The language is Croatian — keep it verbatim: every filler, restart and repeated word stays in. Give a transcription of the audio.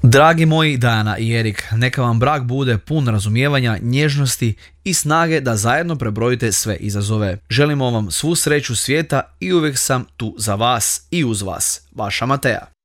Dragi moji Dana i Erik, neka vam brak bude pun razumijevanja, nježnosti i snage da zajedno prebrojite sve izazove. Želimo vam svu sreću svijeta i uvijek sam tu za vas i uz vas. Vaša Matea.